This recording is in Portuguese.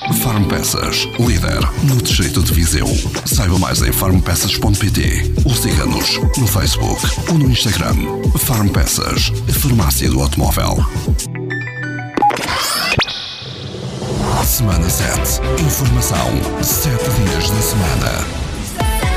Farmpeças, líder no distrito de Viseu. Saiba mais em farmpeças.pt ou siga-nos no Facebook ou no Instagram. Farmpeças, a farmácia do automóvel. Semana 7. Informação 7 dias da semana.